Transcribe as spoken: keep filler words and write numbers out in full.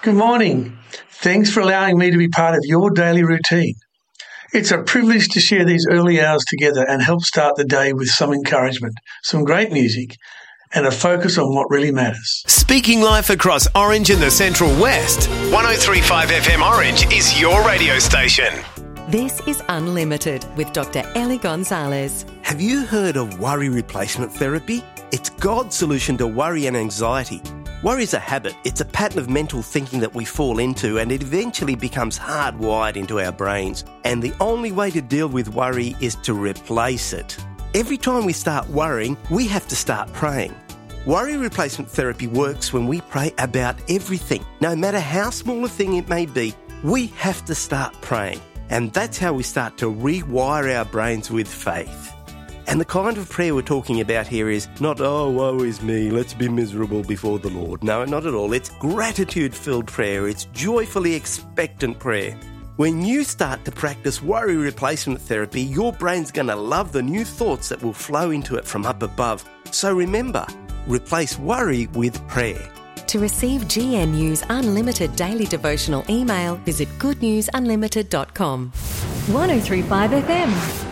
Good morning. Thanks for allowing me to be part of your daily routine. It's a privilege to share these early hours together and help start the day with some encouragement, some great music, and a focus on what really matters. Speaking life across Orange and the Central West, one oh three point five F M Orange is your radio station. This is Unlimited with Doctor Ellie Gonzalez. Have you heard of worry replacement therapy? It's God's solution to worry and anxiety. Worry is a habit. It's a pattern of mental thinking that we fall into, and it eventually becomes hardwired into our brains. And the only way to deal with worry is to replace it. Every time we start worrying, we have to start praying. Worry replacement therapy works when we pray about everything. No matter how small a thing it may be, we have to start praying. And that's how we start to rewire our brains with faith. And the kind of prayer we're talking about here is not, oh, woe is me, let's be miserable before the Lord. No, not at all. It's gratitude-filled prayer. It's joyfully expectant prayer. When you start to practice worry replacement therapy, your brain's going to love the new thoughts that will flow into it from up above. So remember, replace worry with prayer. To receive G N U's unlimited daily devotional email, visit good news unlimited dot com. one oh three point five F M.